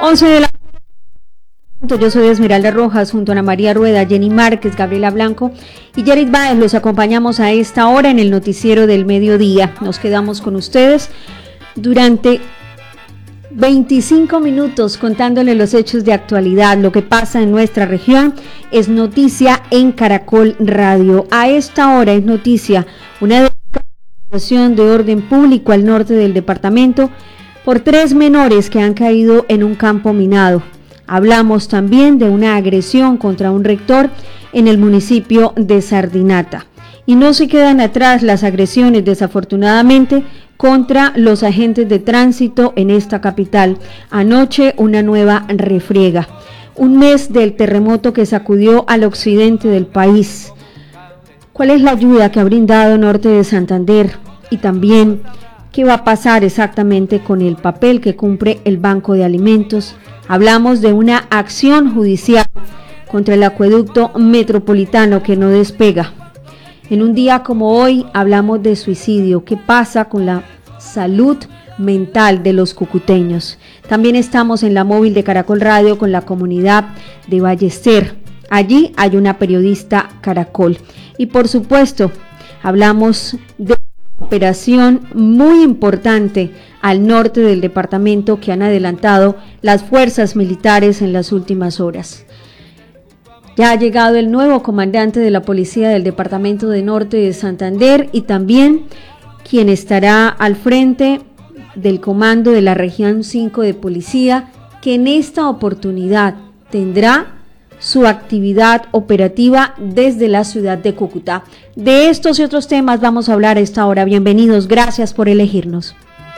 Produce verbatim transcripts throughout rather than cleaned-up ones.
once de la Yo soy Esmeralda Rojas, junto a Ana María Rueda, Jenny Márquez, Gabriela Blanco y Yerit Báez. Los acompañamos a esta hora en el noticiero del mediodía. Nos quedamos con ustedes durante veinticinco minutos contándole los hechos de actualidad. Lo que pasa en nuestra región es noticia en Caracol Radio. A esta hora es noticia una detención de orden público al norte del departamento por tres menores que han caído en un campo minado. Hablamos también de una agresión contra un rector en el municipio de Sardinata. Y no se quedan atrás las agresiones, desafortunadamente, contra los agentes de tránsito en esta capital. Anoche una nueva refriega. Un mes del terremoto que sacudió al occidente del país. ¿Cuál es la ayuda que ha brindado Norte de Santander? Y también, ¿qué va a pasar exactamente con el papel que cumple el Banco de Alimentos? Hablamos de una acción judicial contra el acueducto metropolitano que no despega. En un día como hoy hablamos de suicidio. ¿Qué pasa con la salud mental de los cucuteños? También estamos en la móvil de Caracol Radio con la comunidad de Ballester. Allí hay una periodista Caracol. Y por supuesto, hablamos de una operación muy importante al norte del departamento que han adelantado las fuerzas militares en las últimas horas. Ya ha llegado el nuevo comandante de la policía del departamento de Norte de Santander y también quien estará al frente del comando de la región cinco de policía, que en esta oportunidad tendrá su actividad operativa desde la ciudad de Cúcuta. De estos y otros temas vamos a hablar a esta hora. Bienvenidos, gracias por elegirnos.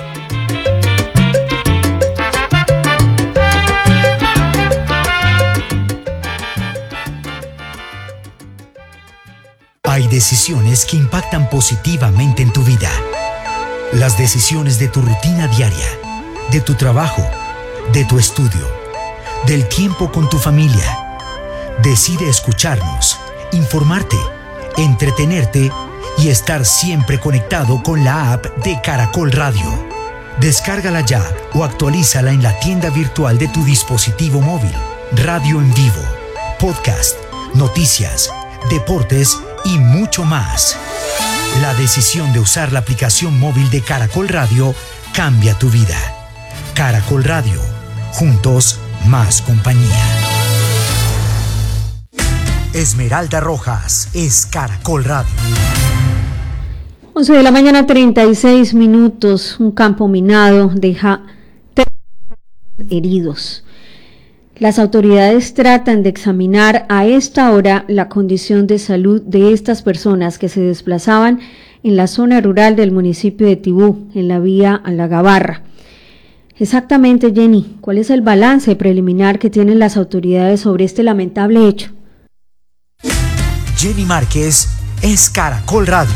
Hay decisiones que impactan positivamente en tu vida. Las decisiones de tu rutina diaria, de tu trabajo, de tu estudio, del tiempo con tu familia. Decide escucharnos, informarte, entretenerte y estar siempre conectado con la app de Caracol Radio. Descárgala ya o actualízala en la tienda virtual de tu dispositivo móvil. Radio en vivo, podcast, noticias, deportes y mucho más. La decisión de usar la aplicación móvil de Caracol Radio cambia tu vida. Caracol Radio, juntos más compañía. Esmeralda Rojas es Caracol Radio. once de la mañana, treinta y seis minutos. Un campo minado deja tres heridos. Las autoridades tratan de examinar a esta hora la condición de salud de estas personas que se desplazaban en la zona rural del municipio de Tibú, en la vía a La Gabarra. Exactamente, Jenny, ¿cuál es el balance preliminar que tienen las autoridades sobre este lamentable hecho? Jenny Márquez es Caracol Radio.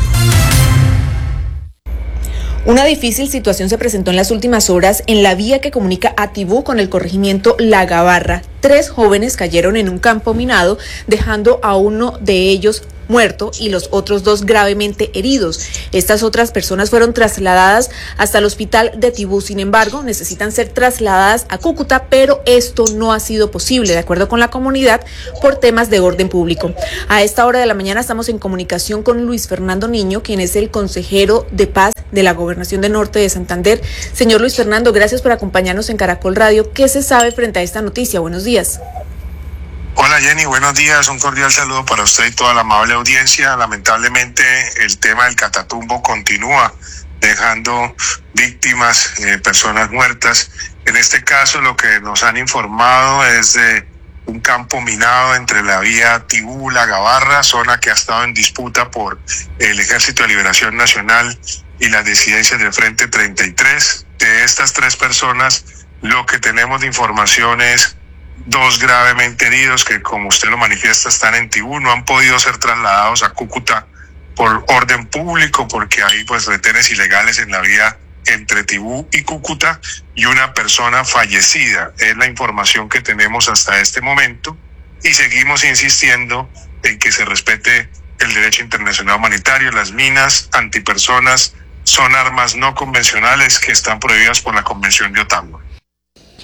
Una difícil situación se presentó en las últimas horas en la vía que comunica a Tibú con el corregimiento La Gabarra. Tres jóvenes cayeron en un campo minado, dejando a uno de ellos muerto y los otros dos gravemente heridos. Estas otras personas fueron trasladadas hasta el hospital de Tibú. Sin embargo, necesitan ser trasladadas a Cúcuta, pero esto no ha sido posible, de acuerdo con la comunidad, por temas de orden público. A esta hora de la mañana estamos en comunicación con Luis Fernando Niño, quien es el consejero de paz de la Gobernación de Norte de Santander. Señor Luis Fernando, gracias por acompañarnos en Caracol Radio. ¿Qué se sabe frente a esta noticia? Buenos días. Hola Jenny, buenos días, un cordial saludo para usted y toda la amable audiencia. Lamentablemente el tema del Catatumbo continúa dejando víctimas, eh, personas muertas. En este caso lo que nos han informado es de un campo minado entre la vía Tibú, La Gabarra, zona que ha estado en disputa por el Ejército de Liberación Nacional y las disidencias del Frente treinta y tres. De estas tres personas, lo que tenemos de información es dos gravemente heridos que, como usted lo manifiesta, están en Tibú, no han podido ser trasladados a Cúcuta por orden público porque hay pues retenes ilegales en la vía entre Tibú y Cúcuta, y una persona fallecida. Es la información que tenemos hasta este momento y seguimos insistiendo en que se respete el derecho internacional humanitario. Las minas antipersonas son armas no convencionales que están prohibidas por la Convención de Ottawa.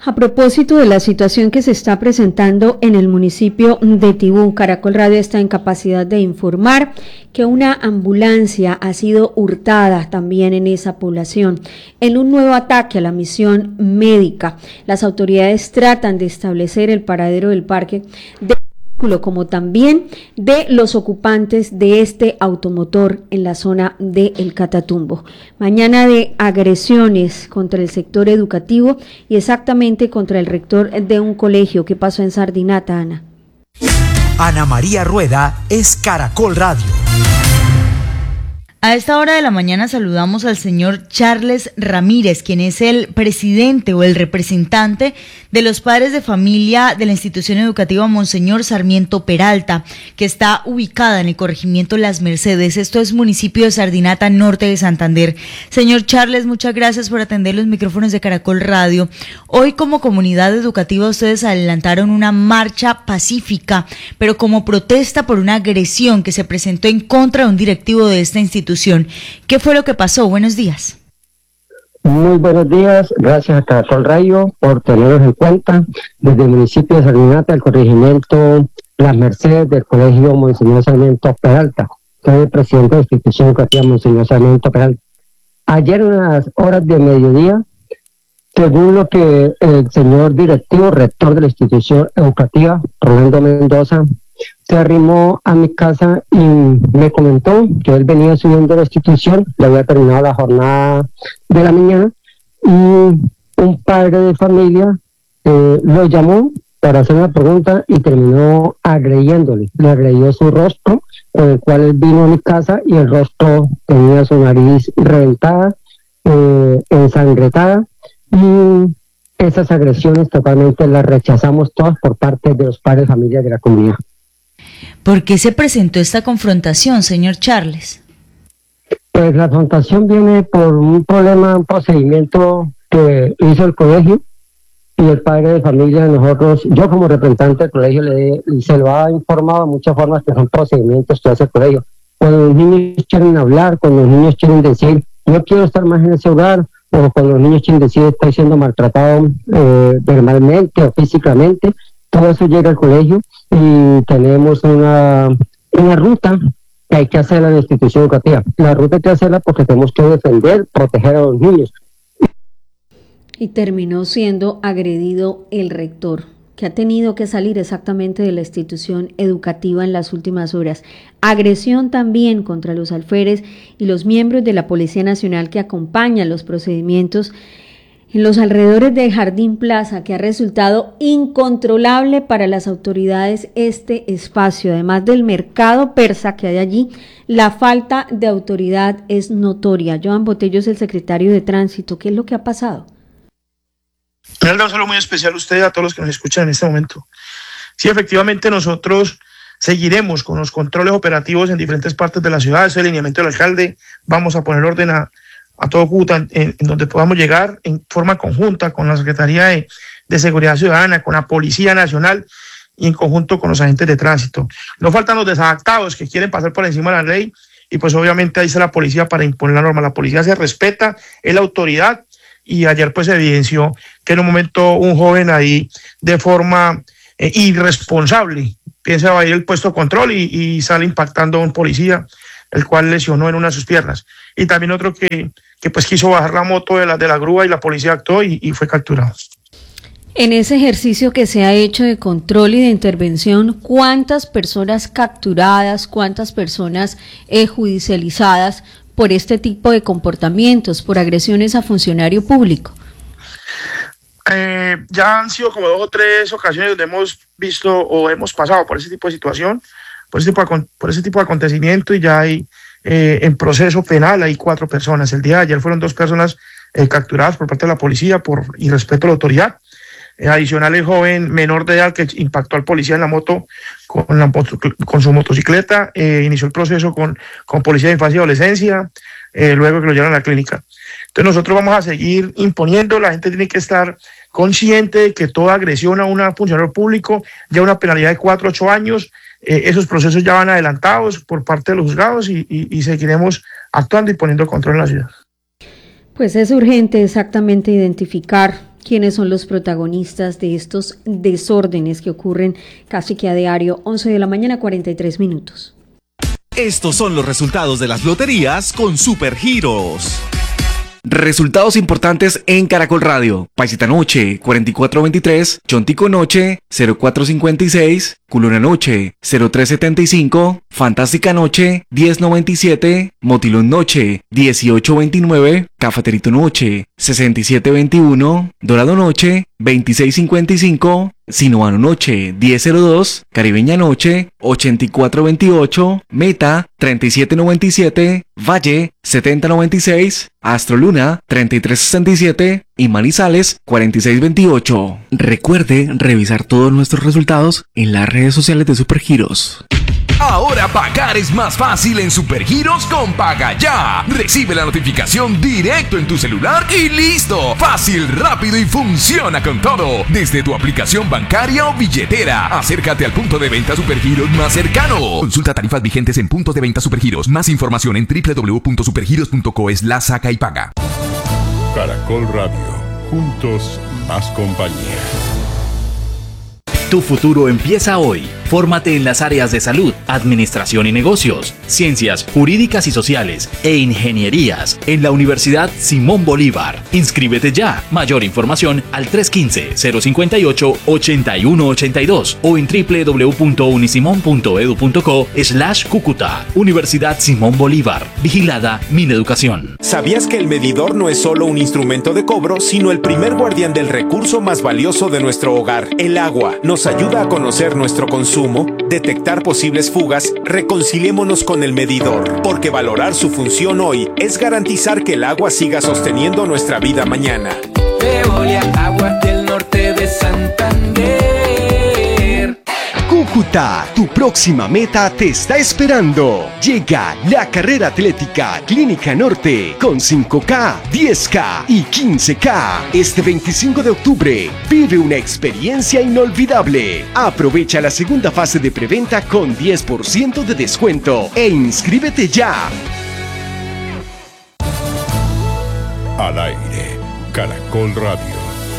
A propósito de la situación que se está presentando en el municipio de Tibú, Caracol Radio está en capacidad de informar que una ambulancia ha sido hurtada también en esa población. En un nuevo ataque a la misión médica, las autoridades tratan de establecer el paradero del parque de como también de los ocupantes de este automotor en la zona de El Catatumbo. Mañana de agresiones contra el sector educativo y exactamente contra el rector de un colegio. ¿Qué pasó en Sardinata, Ana? Ana María Rueda es Caracol Radio. A esta hora de la mañana saludamos al señor Charles Ramírez, quien es el presidente o el representante de los padres de familia de la institución educativa Monseñor Sarmiento Peralta, que está ubicada en el corregimiento Las Mercedes. Esto es municipio de Sardinata, norte de Santander. Señor Charles, muchas gracias por atender los micrófonos de Caracol Radio. Hoy, como comunidad educativa, ustedes adelantaron una marcha pacífica, pero como protesta por una agresión que se presentó en contra de un directivo de esta institución. ¿Qué fue lo que pasó? Buenos días. Muy buenos días, gracias a Caracol Radio por tenernos en cuenta. Desde el municipio de Sardinata, el corregimiento Las Mercedes del colegio Monseñor Sarmiento Peralta. Soy el presidente de la institución educativa Monseñor Sarmiento Peralta. Ayer en las horas de mediodía, según lo que el señor directivo, rector de la institución educativa, Rolando Mendoza, se arrimó a mi casa y me comentó que él venía subiendo la institución, le había terminado la jornada de la mañana y un padre de familia eh, lo llamó para hacer una pregunta y terminó agrediéndole. Le agredió su rostro, con el cual él vino a mi casa y el rostro tenía su nariz reventada, eh, ensangrentada, y esas agresiones totalmente las rechazamos todas por parte de los padres de familia de la comunidad. ¿Por qué se presentó esta confrontación, señor Charles? Pues la confrontación viene por un problema, un procedimiento que hizo el colegio y el padre de familia, nosotros, yo como representante del colegio, le, se lo ha informado de muchas formas que son procedimientos que hace el colegio. Cuando los niños quieren hablar, cuando los niños quieren decir, yo quiero estar más en ese hogar, o cuando los niños quieren decir, estoy siendo maltratado eh, verbalmente o físicamente, todo eso llega al colegio y tenemos una, una ruta que hay que hacerla en la institución educativa. La ruta hay que hacerla porque tenemos que defender, proteger a los niños. Y terminó siendo agredido el rector, que ha tenido que salir exactamente de la institución educativa en las últimas horas. Agresión también contra los alférez y los miembros de la Policía Nacional que acompañan los procedimientos en los alrededores del Jardín Plaza, que ha resultado incontrolable para las autoridades este espacio. Además del mercado persa que hay allí, la falta de autoridad es notoria. Joan Botello es el secretario de Tránsito. ¿Qué es lo que ha pasado? Un saludo muy especial a ustedes, a todos los que nos escuchan en este momento. Sí, efectivamente, nosotros seguiremos con los controles operativos en diferentes partes de la ciudad. Ese es el lineamiento del alcalde. Vamos a poner orden a a todo Cúcuta, en, en donde podamos llegar en forma conjunta con la Secretaría de, de Seguridad Ciudadana, con la Policía Nacional y en conjunto con los agentes de tránsito. No faltan los desadaptados que quieren pasar por encima de la ley y pues obviamente ahí está la policía para imponer la norma. La policía se respeta, es la autoridad y ayer pues se evidenció que en un momento un joven ahí de forma eh, irresponsable piensa evadir el puesto de control y, y sale impactando a un policía, el cual lesionó en una de sus piernas. Y también otro que, que pues quiso bajar la moto de la, de la grúa y la policía actuó y, y fue capturado. En ese ejercicio que se ha hecho de control y de intervención, ¿cuántas personas capturadas, cuántas personas eh, judicializadas por este tipo de comportamientos, por agresiones a funcionario público? Eh, ya han sido como dos o tres ocasiones donde hemos visto o hemos pasado por ese tipo de situación, por ese tipo de, por ese tipo de acontecimiento y ya hay Eh, en proceso penal hay cuatro personas. El día de ayer fueron dos personas eh, capturadas por parte de la policía por irrespeto a la autoridad. Eh, adicional, el joven menor de edad que impactó al policía en la moto con, la, con su motocicleta, eh, inició el proceso con, con policía de infancia y adolescencia, eh, luego que lo llevaron a la clínica. Entonces nosotros vamos a seguir imponiendo, la gente tiene que estar consciente de que toda agresión a un funcionario público lleva una penalidad de cuatro a ocho años. Eh, esos procesos ya van adelantados por parte de los juzgados y, y, y seguiremos actuando y poniendo control en la ciudad. Pues es urgente exactamente identificar quiénes son los protagonistas de estos desórdenes que ocurren casi que a diario. Once de la mañana, cuarenta y tres minutos. Estos son los resultados de las loterías con Supergiros. Resultados importantes en Caracol Radio. Paisita Noche, cuarenta y cuatro veintitrés. Chontico Noche, cero cuatro cincuenta y seis. Culona Noche, cero tres setenta y cinco. Fantástica Noche, diez noventa y siete. Motilón Noche, dieciocho veintinueve. Cafeterito Noche, sesenta y siete veintiuno. Dorado Noche, veintiséis cincuenta y cinco. Sinuano Noche, diez cero dos. Caribeña Noche, ochenta y cuatro veintiocho. Meta, treinta y siete noventa y siete. Valle, setenta noventa y seis. Astroluna, treinta y tres sesenta y siete. Y Manizales, cuarenta y seis veintiocho. Recuerde revisar todos nuestros resultados en las redes sociales de Supergiros. Ahora pagar es más fácil en Supergiros con Paga Ya. Recibe la notificación directo en tu celular y listo. Fácil, rápido y funciona con todo. Desde tu aplicación bancaria o billetera. Acércate al punto de venta Supergiros más cercano. Consulta tarifas vigentes en puntos de venta Supergiros. Más información en doble u doble u doble u punto supergiros punto co slash saca y paga. Caracol Radio. Juntos, más compañía. Tu futuro empieza hoy. Fórmate en las áreas de salud, administración y negocios, ciencias jurídicas y sociales e ingenierías en la Universidad Simón Bolívar. Inscríbete ya. Mayor información al tres uno cinco, cero cinco ocho, ocho uno ocho dos o en doble u doble u doble u punto unisimón punto edu punto co slash Cúcuta. Universidad Simón Bolívar. Vigilada Mineducación. ¿Sabías que el medidor no es solo un instrumento de cobro, sino el primer guardián del recurso más valioso de nuestro hogar, el agua? Nos ayuda a conocer nuestro consumo, detectar posibles fugas. Reconciliémonos con el medidor, porque valorar su función hoy es garantizar que el agua siga sosteniendo nuestra vida mañana. Veolia, Aguas del Norte de Santander. Cúcuta, tu próxima meta te está esperando. Llega la carrera atlética Clínica Norte con cinco K, diez K y quince K. Este veinticinco de octubre vive una experiencia inolvidable. Aprovecha la segunda fase de preventa con diez por ciento de descuento e inscríbete ya. Al aire, Caracol Radio.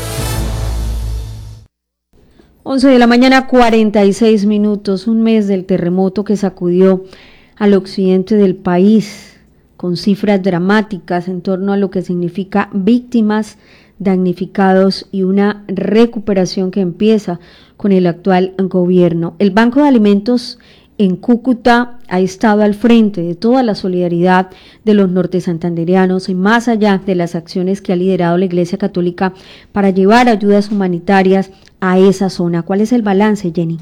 once de la mañana, cuarenta y seis minutos, un mes del terremoto que sacudió al occidente del país, con cifras dramáticas en torno a lo que significa víctimas, damnificados y una recuperación que empieza con el actual gobierno. El Banco de Alimentos en Cúcuta ha estado al frente de toda la solidaridad de los norte santanderianos y más allá de las acciones que ha liderado la Iglesia Católica para llevar ayudas humanitarias a esa zona. ¿Cuál es el balance, Jenny?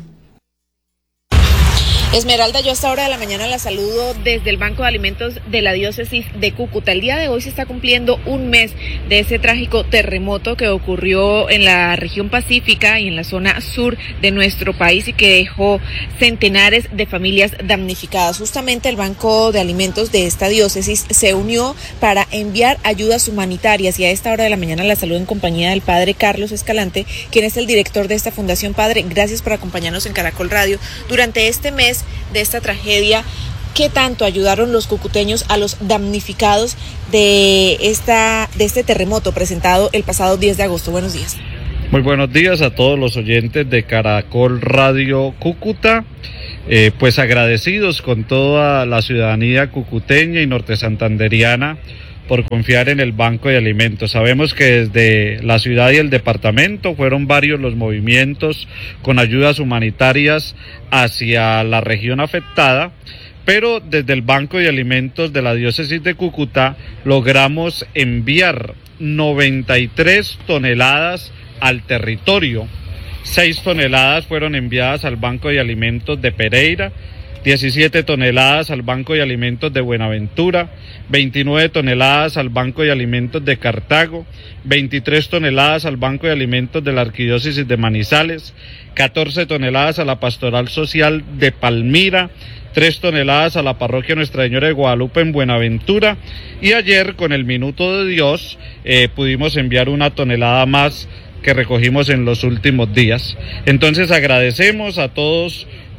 Esmeralda, yo a esta hora de la mañana la saludo desde el Banco de Alimentos de la Diócesis de Cúcuta. El día de hoy se está cumpliendo un mes de ese trágico terremoto que ocurrió en la región pacífica y en la zona sur de nuestro país y que dejó centenares de familias damnificadas. Justamente el Banco de Alimentos de esta diócesis se unió para enviar ayudas humanitarias y a esta hora de la mañana la saludo en compañía del padre Carlos Escalante, quien es el director de esta fundación. Padre, gracias por acompañarnos en Caracol Radio. Durante este mes de esta tragedia, ¿qué tanto ayudaron los cucuteños a los damnificados de esta de este terremoto presentado el pasado diez de agosto? Buenos días. Muy buenos días a todos los oyentes de Caracol Radio Cúcuta. Eh, pues agradecidos con toda la ciudadanía cucuteña y norte santanderiana por confiar en el Banco de Alimentos. Sabemos que desde la ciudad y el departamento fueron varios los movimientos con ayudas humanitarias hacia la región afectada, pero desde el Banco de Alimentos de la Diócesis de Cúcuta logramos enviar noventa y tres toneladas al territorio. seis toneladas fueron enviadas al Banco de Alimentos de Pereira, diecisiete toneladas al Banco de Alimentos de Buenaventura, veintinueve toneladas al Banco de Alimentos de Cartago, veintitrés toneladas al Banco de Alimentos de la Arquidiócesis de Manizales, catorce toneladas a la Pastoral Social de Palmira, tres toneladas a la Parroquia Nuestra Señora de Guadalupe en Buenaventura y ayer con el Minuto de Dios eh, pudimos enviar una tonelada más que recogimos en los últimos días. Entonces agradecemos a todos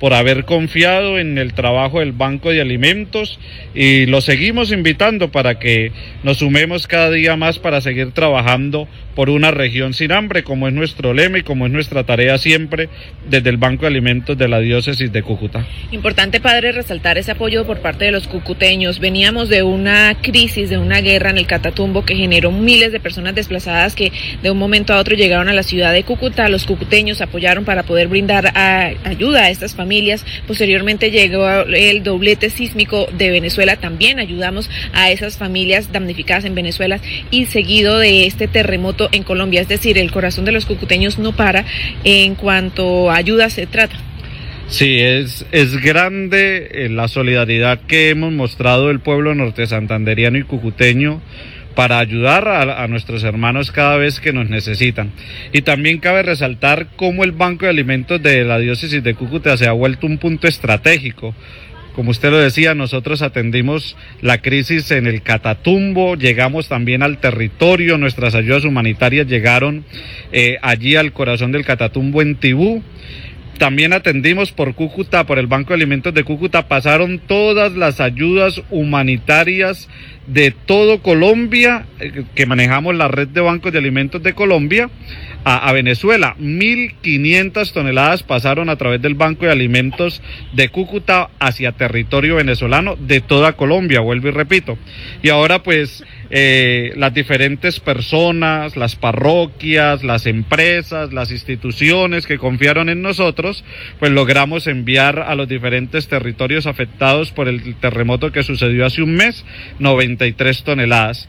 por haber confiado en el trabajo del Banco de Alimentos, y los seguimos invitando para que nos sumemos cada día más para seguir trabajando por una región sin hambre, como es nuestro lema y como es nuestra tarea siempre desde el Banco de Alimentos de la Diócesis de Cúcuta. Importante, padre, resaltar ese apoyo por parte de los cucuteños. Veníamos de una crisis, de una guerra en el Catatumbo que generó miles de personas desplazadas que de un momento a otro llegaron a la ciudad de Cúcuta. Los cucuteños apoyaron para poder brindar a, ayuda a estas familias. Posteriormente llegó el doblete sísmico de Venezuela, también ayudamos a esas familias damnificadas en Venezuela, y seguido de este terremoto en Colombia. Es decir, el corazón de los cucuteños no para en cuanto a ayuda se trata. Sí, es, es grande eh, la solidaridad que hemos mostrado el pueblo norte santanderiano y cucuteño para ayudar a, a nuestros hermanos cada vez que nos necesitan. Y también cabe resaltar cómo el Banco de Alimentos de la Diócesis de Cúcuta se ha vuelto un punto estratégico. Como usted lo decía, nosotros atendimos la crisis en el Catatumbo, llegamos también al territorio, nuestras ayudas humanitarias llegaron eh, allí al corazón del Catatumbo en Tibú. También atendimos por Cúcuta, por el Banco de Alimentos de Cúcuta, pasaron todas las ayudas humanitarias de todo Colombia, eh, que manejamos la red de bancos de alimentos de Colombia, a, a Venezuela. mil quinientas toneladas pasaron a través del Banco de Alimentos de Cúcuta hacia territorio venezolano de toda Colombia, vuelvo y repito. Y ahora pues eh, las diferentes personas, las parroquias, las empresas, las instituciones que confiaron en nosotros, pues logramos enviar a los diferentes territorios afectados por el terremoto que sucedió hace un mes, noventa y tres toneladas.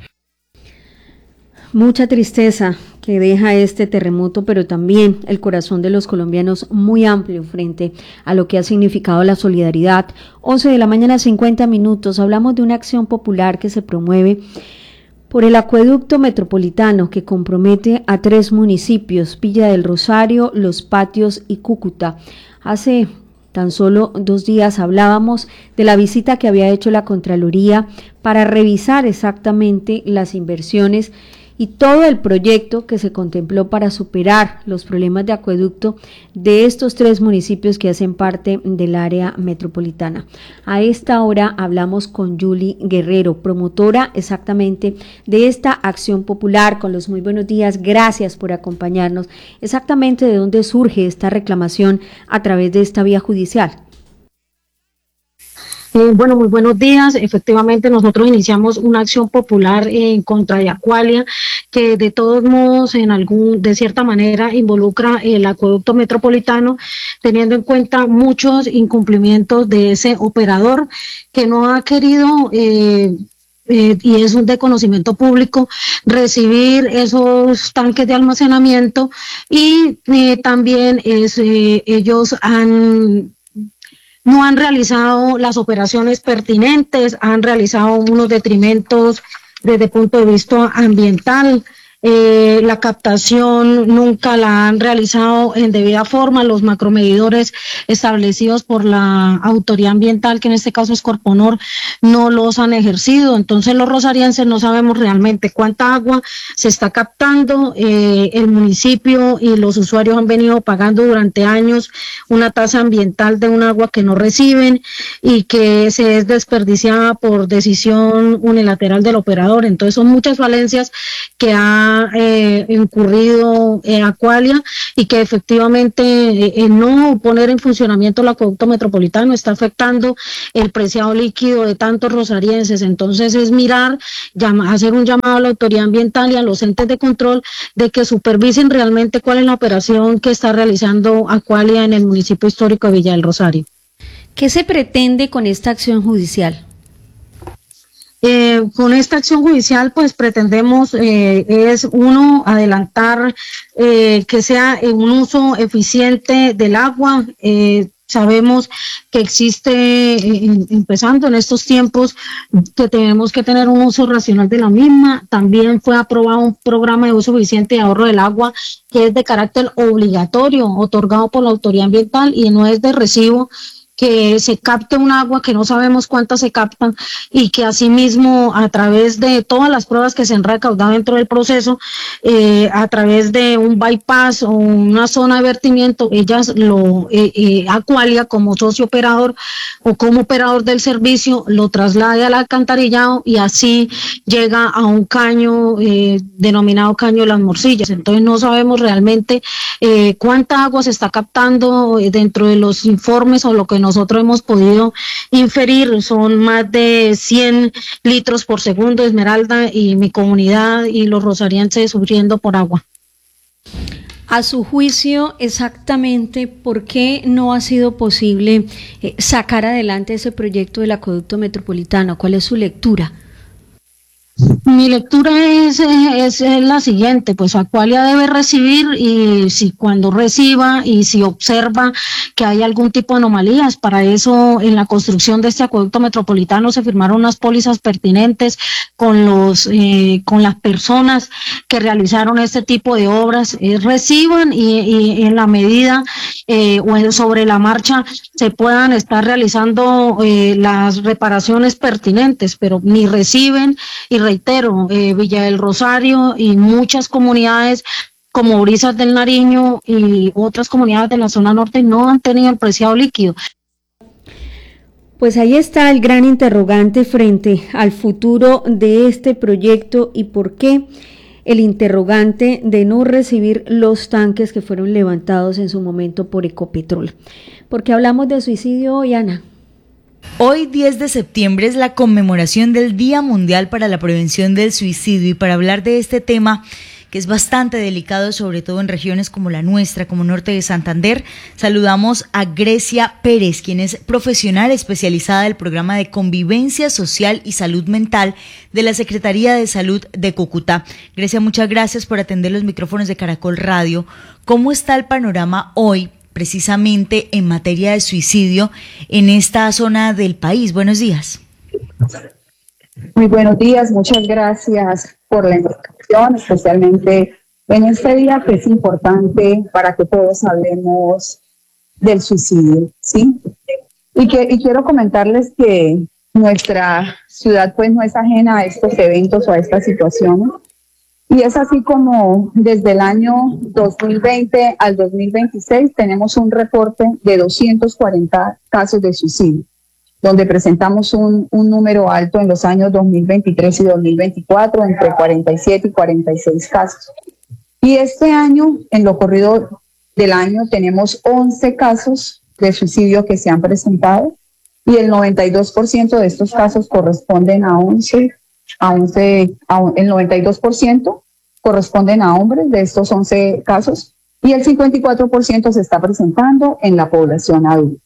Mucha tristeza que deja este terremoto, pero también el corazón de los colombianos muy amplio frente a lo que ha significado la solidaridad. once de la mañana, cincuenta minutos. Hablamos de una acción popular que se promueve por el acueducto metropolitano que compromete a tres municipios: Villa del Rosario, Los Patios y Cúcuta. Hace tan solo dos días hablábamos de la visita que había hecho la Contraloría para revisar exactamente las inversiones y todo el proyecto que se contempló para superar los problemas de acueducto de estos tres municipios que hacen parte del área metropolitana. A esta hora hablamos con Yuli Guerrero, promotora exactamente de esta acción popular. Con los muy buenos días, gracias por acompañarnos. Exactamente de dónde surge esta reclamación a través de esta vía judicial. Eh, bueno, muy buenos días. Efectivamente, nosotros iniciamos una acción popular en contra de Aqualia, que de todos modos, en algún, de cierta manera, involucra el acueducto metropolitano, teniendo en cuenta muchos incumplimientos de ese operador que no ha querido eh, Eh, y es un de conocimiento público, recibir esos tanques de almacenamiento, y eh, también es, eh, ellos han no han realizado las operaciones pertinentes, han realizado unos detrimentos desde el punto de vista ambiental. Eh, la captación nunca la han realizado en debida forma. Los macromedidores establecidos por la autoridad ambiental, que en este caso es Corponor, no los han ejercido. Entonces los rosarienses no sabemos realmente cuánta agua se está captando. Eh, el municipio y los usuarios han venido pagando durante años una tasa ambiental de un agua que no reciben y que se es desperdiciada por decisión unilateral del operador. Entonces son muchas falencias que ha Eh, incurrido eh, Aqualia, y que efectivamente eh, eh, no poner en funcionamiento el acueducto metropolitano está afectando el preciado líquido de tantos rosarienses. Entonces es mirar, llama, hacer un llamado a la autoridad ambiental y a los entes de control de que supervisen realmente cuál es la operación que está realizando Aqualia en el municipio histórico de Villa del Rosario. ¿Qué se pretende con esta acción judicial? Eh, con esta acción judicial, pues pretendemos, eh, es uno, adelantar eh, que sea un uso eficiente del agua. Eh, sabemos que existe, eh, empezando en estos tiempos, que tenemos que tener un uso racional de la misma. También fue aprobado un programa de uso eficiente y ahorro del agua que es de carácter obligatorio, otorgado por la autoridad ambiental y no es de recibo, que se capte un agua que no sabemos cuántas se captan y que asimismo a través de todas las pruebas que se han recaudado dentro del proceso, eh, a través de un bypass o una zona de vertimiento, ellas lo, eh, eh, Aqualia como socio operador o como operador del servicio lo traslade al alcantarillado y así llega a un caño eh, denominado Caño de las Morcillas. Entonces no sabemos realmente eh, cuánta agua se está captando eh, dentro de los informes o lo que nosotros hemos podido inferir, son más de cien litros por segundo, Esmeralda, y mi comunidad y los rosarienses sufriendo por agua. A su juicio, exactamente, ¿por qué no ha sido posible eh, sacar adelante ese proyecto del acueducto metropolitano? ¿Cuál es su lectura? Mi lectura es, es, es la siguiente, pues Aqualia debe recibir y si cuando reciba y si observa que hay algún tipo de anomalías, para eso en la construcción de este acueducto metropolitano se firmaron unas pólizas pertinentes con los eh, con las personas que realizaron este tipo de obras, eh, reciban y, y en la medida eh, o sobre la marcha se puedan estar realizando eh, las reparaciones pertinentes, pero ni reciben y reitero, eh, Villa del Rosario y muchas comunidades como Brisas del Nariño y otras comunidades de la zona norte no han tenido el preciado líquido. Pues ahí está el gran interrogante frente al futuro de este proyecto y por qué el interrogante de no recibir los tanques que fueron levantados en su momento por Ecopetrol. ¿Por qué hablamos de suicidio hoy, Ana? Hoy, diez de septiembre, es la conmemoración del Día Mundial para la Prevención del Suicidio, y para hablar de este tema, que es bastante delicado, sobre todo en regiones como la nuestra, como Norte de Santander, saludamos a Grecia Pérez, quien es profesional especializada del programa de Convivencia Social y Salud Mental de la Secretaría de Salud de Cúcuta. Grecia, muchas gracias por atender los micrófonos de Caracol Radio. ¿Cómo está el panorama hoy, precisamente en materia de suicidio en esta zona del país? Buenos días. Muy buenos días, muchas gracias por la invitación, especialmente en este día que es importante para que todos hablemos del suicidio, ¿sí? Y, que, y quiero comentarles que nuestra ciudad pues no es ajena a estos eventos o a estas situaciones. Y es así como desde el año dos mil veinte al dos mil veintiséis tenemos un reporte de doscientos cuarenta casos de suicidio, donde presentamos un, un número alto en los años dos mil veintitrés y dos mil veinticuatro, entre cuarenta y siete y cuarenta y seis casos. Y este año, en lo corrido del año, tenemos once casos de suicidio que se han presentado y el noventa y dos por ciento de estos casos corresponden a once A once, a, el noventa y dos por ciento corresponden a hombres de estos once casos y el cincuenta y cuatro por ciento se está presentando en la población adulta.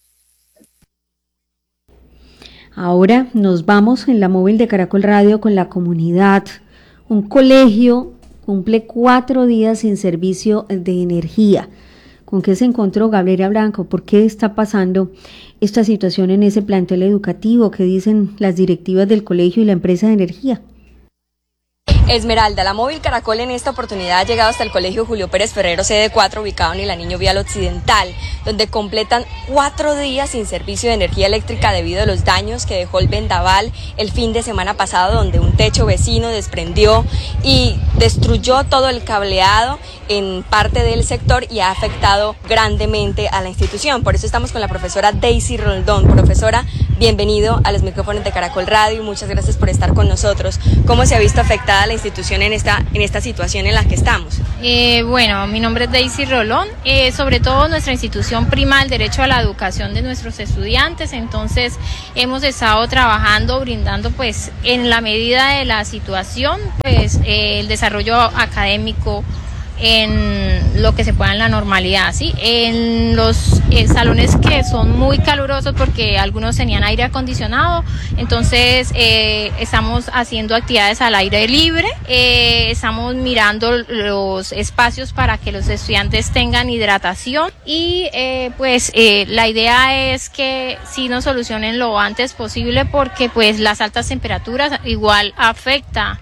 Ahora nos vamos en la móvil de Caracol Radio con la comunidad. Un colegio cumple cuatro días sin servicio de energía. ¿Con qué se encontró Gabriela Blanco? ¿Por qué está pasando esta situación en ese plantel educativo? ¿Qué dicen las directivas del colegio y la empresa de energía? Esmeralda, la móvil Caracol en esta oportunidad ha llegado hasta el Colegio Julio Pérez Ferrero, sede cuatro, ubicado en el Anillo Vial Occidental, donde completan cuatro días sin servicio de energía eléctrica debido a los daños que dejó el vendaval el fin de semana pasado, donde un techo vecino desprendió y destruyó todo el cableado en parte del sector y ha afectado grandemente a la institución. Por eso estamos con la profesora Daisy Roldón. Profesora, bienvenido a los micrófonos de Caracol Radio y muchas gracias por estar con nosotros. ¿Cómo se ha visto afectada la institución en esta, en esta situación en la que estamos? Eh, bueno, mi nombre es Daisy Rolón, eh, sobre todo nuestra institución prima el derecho a la educación de nuestros estudiantes, entonces hemos estado trabajando, brindando pues en la medida de la situación, pues eh, el desarrollo académico en lo que se pueda en la normalidad, ¿sí? En los eh, salones que son muy calurosos porque algunos tenían aire acondicionado, entonces eh, estamos haciendo actividades al aire libre, eh, estamos mirando los espacios para que los estudiantes tengan hidratación y eh, pues eh, la idea es que sí nos solucionen lo antes posible porque pues las altas temperaturas igual afecta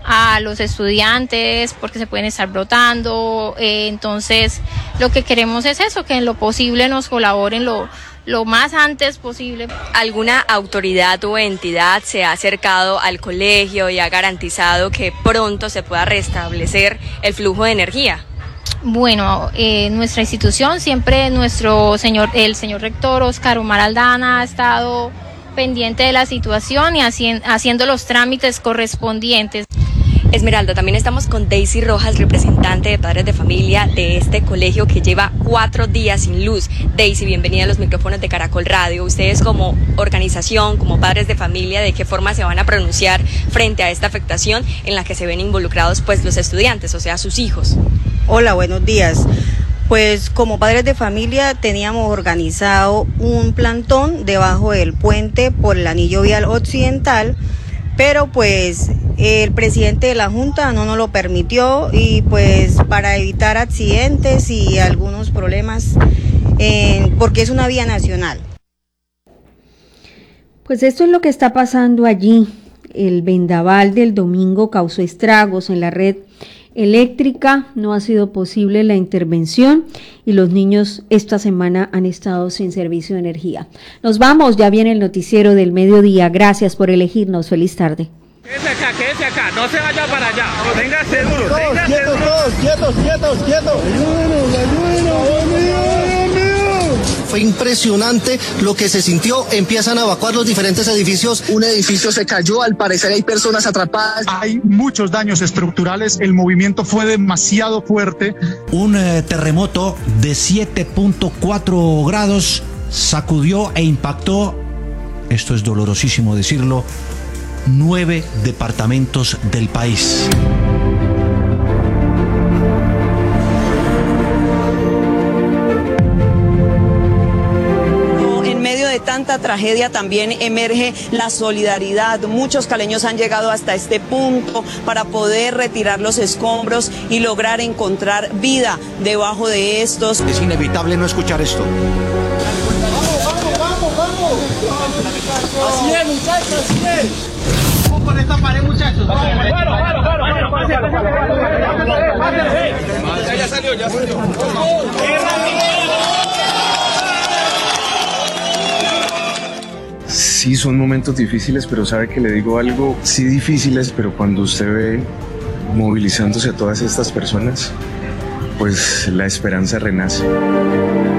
a los estudiantes porque se pueden estar brotando, eh, entonces lo que queremos es eso, que en lo posible nos colaboren lo, lo más antes posible. ¿Alguna autoridad o entidad se ha acercado al colegio y ha garantizado que pronto se pueda restablecer el flujo de energía? Bueno, eh, nuestra institución siempre, nuestro señor, el señor rector Oscar Omar Aldana ha estado pendiente de la situación y haci- haciendo los trámites correspondientes. Esmeralda, también estamos con Daisy Rojas, representante de padres de familia de este colegio que lleva cuatro días sin luz. Daisy, bienvenida a los micrófonos de Caracol Radio. Ustedes como organización, como padres de familia, ¿de qué forma se van a pronunciar frente a esta afectación en la que se ven involucrados pues los estudiantes, o sea, sus hijos? Hola, buenos días. Pues como padres de familia teníamos organizado un plantón debajo del puente por el anillo vial occidental, pero pues el presidente de la Junta no nos lo permitió y pues para evitar accidentes y algunos problemas, eh, porque es una vía nacional. Pues esto es lo que está pasando allí. El vendaval del domingo causó estragos en la red eléctrica, no ha sido posible la intervención y los niños esta semana han estado sin servicio de energía. Nos vamos, ya viene el noticiero del mediodía. Gracias por elegirnos. Feliz tarde. Quédese acá, quédese acá, no se vaya para allá. Venga seguro, todos, venga quietos, seguro. Todos, quietos, quietos, quietos. Ayúdenos, ayúdenos, Dios mío, Dios mío. Fue impresionante lo que se sintió. Empiezan a evacuar los diferentes edificios. Un edificio se cayó, al parecer hay personas atrapadas. Hay muchos daños estructurales, el movimiento fue demasiado fuerte. Un eh, terremoto de siete punto cuatro grados sacudió e impactó, esto es dolorosísimo decirlo, nueve departamentos del país. En medio de tanta tragedia también emerge la solidaridad. Muchos caleños han llegado hasta este punto para poder retirar los escombros y lograr encontrar vida debajo de estos. Es inevitable no escuchar esto. Vamos, vamos, vamos. Así es, muchachos, así es. Con esta pared, muchachos. Ya salió, ya salió. Sí, son momentos difíciles, pero sabe que le digo algo, sí difíciles, pero cuando usted ve movilizándose a todas estas personas, pues la esperanza renace.